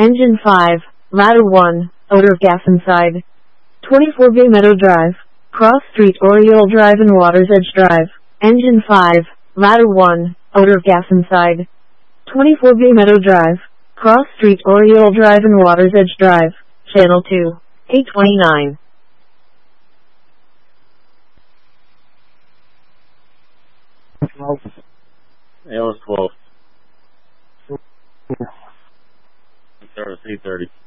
Engine 5, Ladder 1, odor of gas inside. 24 Bay Meadow Drive, Cross Street, Oriole Drive and Waters Edge Drive. Engine 5, Ladder 1, odor of gas inside. 24 Bay Meadow Drive, Cross Street, Oriole Drive and Waters Edge Drive. Channel 2, 829. Yeah, it was 12. Service 830.